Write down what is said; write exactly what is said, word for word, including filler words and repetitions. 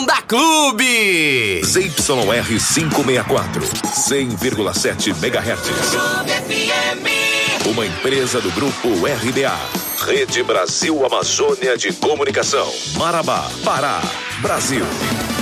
Onda Clube. Z Y R quinhentos e sessenta e quatro, cem vírgula sete megahertz. Clube F M. Uma empresa do grupo R B A. Rede Brasil Amazônia de Comunicação. Marabá, Pará, Brasil.